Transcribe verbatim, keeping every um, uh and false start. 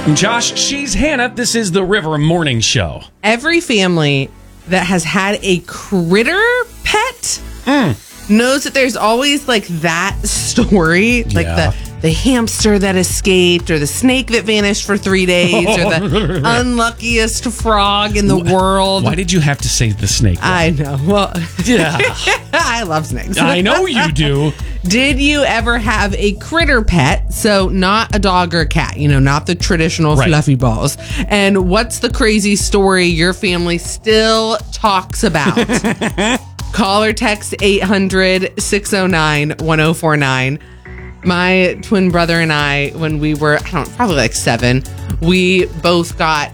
I'm Josh. She's Hannah. This is the River Morning Show. Every family that has had a critter pet Mm. knows that there's always like that story, like Yeah. the the hamster that escaped, or the snake that vanished for three days, or the unluckiest frog in the world. Why did you have to say the snake? I know. Well, Yeah. I love snakes. I know you do. Did you ever have a critter pet? So not a dog or a cat, you know, not the traditional Right. fluffy balls. And what's the crazy story your family still talks about? Call or text eight hundred, six oh nine, one oh four nine. My twin brother and I, when we were, I don't know, probably like seven, we both got